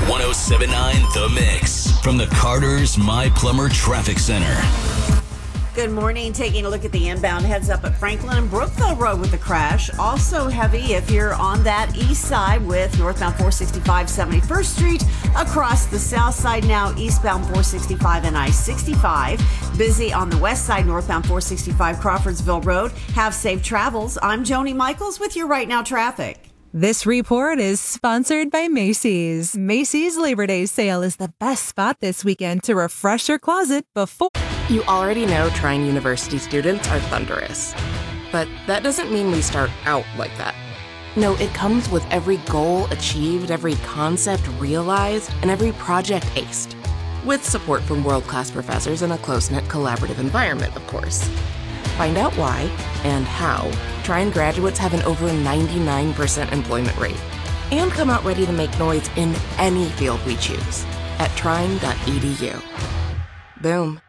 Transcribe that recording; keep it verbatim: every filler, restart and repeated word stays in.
one oh seven point nine The Mix from the Carter's My Plumber Traffic Center. Good morning. Taking a look at the inbound heads up at Franklin and Brookville Road with the crash. Also heavy if you're on that east side with northbound four sixty-five, seventy-first Street. Across the south side now, eastbound four sixty-five and I sixty-five. Busy on the west side, northbound four sixty-five Crawfordsville Road. Have safe travels. I'm Joni Michaels with your Right Now traffic. This report is sponsored by Macy's. Macy's Labor Day sale is the best spot this weekend to refresh your closet before... You already know Trine University students are thunderous. But that doesn't mean we start out like that. No, it comes with every goal achieved, every concept realized, and every project aced. With support from world-class professors and a close-knit collaborative environment, of course. Find out why and how Trine graduates have an over ninety-nine percent employment rate. And come out ready to make noise in any field we choose at trine dot e d u. Boom.